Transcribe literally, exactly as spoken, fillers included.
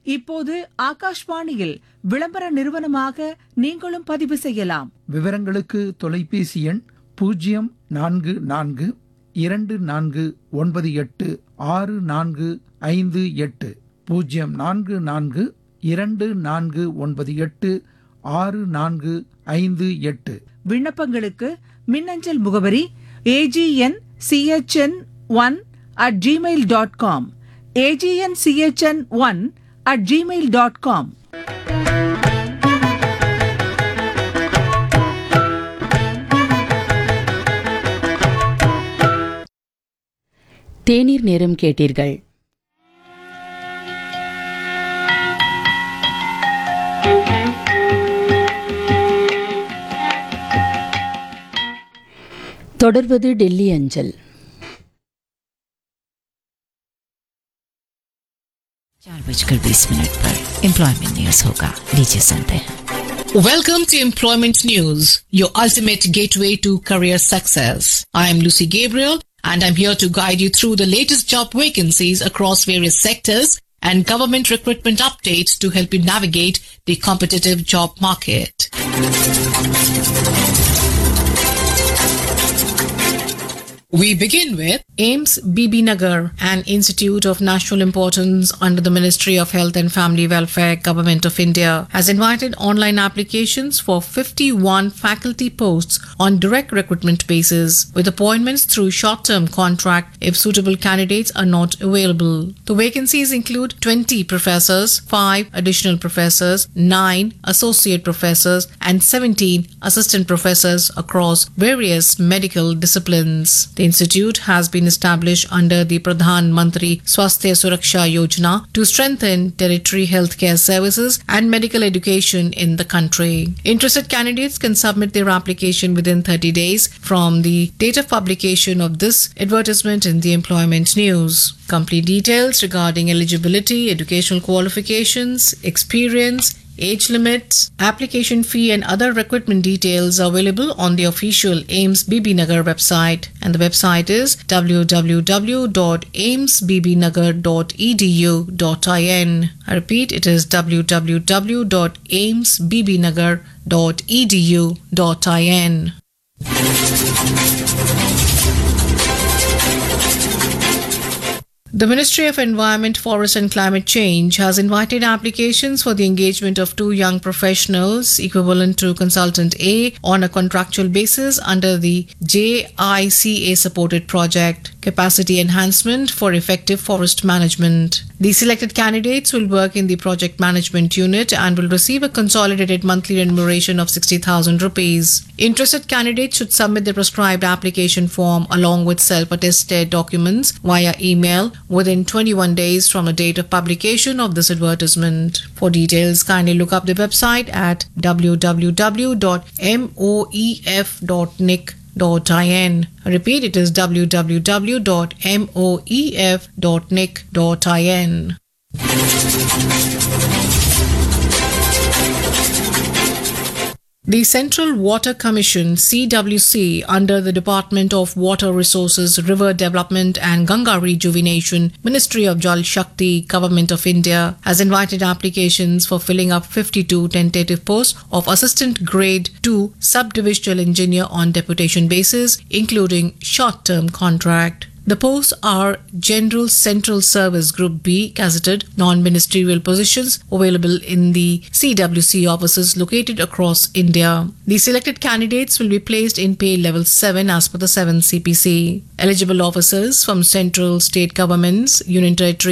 இப்போது ஆகாஷ்வாணியில் விளம்பர நிறுவனமாக நீங்களும் பதிவு செய்யலாம். விவரங்களுக்கு தொலைபேசி எண் பூஜ்ஜியம் நான்கு நான்கு இரண்டு நான்கு ஒன்பது எட்டு ஆறு நான்கு ஐந்து எட்டு பூஜ்ஜியம் நான்கு நான்கு இரண்டு நான்கு ஒன்பது எட்டு ஆறு நான்கு ஐந்து எட்டு. விண்ணப்பங்களுக்கு மின்னஞ்சல் முகவரி AGN CHN one at Gmail dot com AGN CHN one at Gmail dot com. தேநீர் நேரம் கேட்டீர்கள். தொடர்வது டெல்லி அஞ்சல். चार बजकर बीस मिनट पर एम्प्लॉयमेंट न्यूज होगा, लीजिए सुनते हैं. Welcome to Employment News, your ultimate gateway to career success. I am Lucy Gabriel and I'm here to guide you through the latest job vacancies across various sectors and government recruitment updates to help you navigate the competitive job market. We begin with AIIMS Bibinagar, an institute of national importance under the Ministry of Health and Family Welfare, Government of India, has invited online applications for fifty-one faculty posts on direct recruitment basis, with appointments through short-term contract if suitable candidates are not available. The vacancies include twenty professors, five additional professors, nine associate professors, and seventeen assistant professors across various medical disciplines. The institute has been established under the Pradhan Mantri Swasthya Suraksha Yojana to strengthen tertiary healthcare services and medical education in the country. Interested candidates can submit their application within thirty days from the date of publication of this advertisement in the Employment News. Complete details regarding eligibility, educational qualifications, experience, age limits, application fee and other recruitment details are available on the official AIIMS Bibinagar website, and the website is w w w dot aims bibinagar dot e d u dot i n. I repeat, it is w w w dot aims bibinagar dot e d u dot i n. The Ministry of Environment, Forest and Climate Change has invited applications for the engagement of two young professionals equivalent to Consultant A on a contractual basis under the J I C A supported project, Capacity Enhancement for Effective Forest Management. The selected candidates will work in the project management unit and will receive a consolidated monthly remuneration of sixty thousand rupees. Interested candidates should submit their prescribed application form along with self-attested documents via email within twenty-one days from the date of publication of this advertisement. For details, kindly look up the website at w w w dot moef dot nic dot i n. I repeat, it is w w w dot moef dot nic dot i n. The Central Water Commission C W C under the Department of Water Resources, River Development and Ganga Rejuvenation, Ministry of Jal Shakti, Government of India has invited applications for filling up fifty-two tentative posts of Assistant Grade two Subdivisional Engineer on deputation basis, including short-term contract. The posts are General Central Service Group B gazetted non-ministerial positions available in the C W C offices located across India. The selected candidates will be placed in pay level seven as per the seventh C P C. Eligible officers from central state governments, union territory